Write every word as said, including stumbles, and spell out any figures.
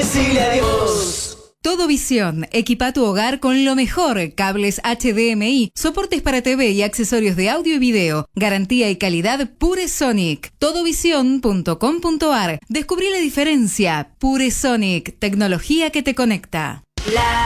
decirle adiós. Todo Visión, equipa tu hogar con lo mejor, cables H D M I, soportes para T V y accesorios de audio y video, garantía y calidad Pure Sonic. todo visión punto com punto a r. Descubrí la diferencia. Pure Sonic, tecnología que te conecta. La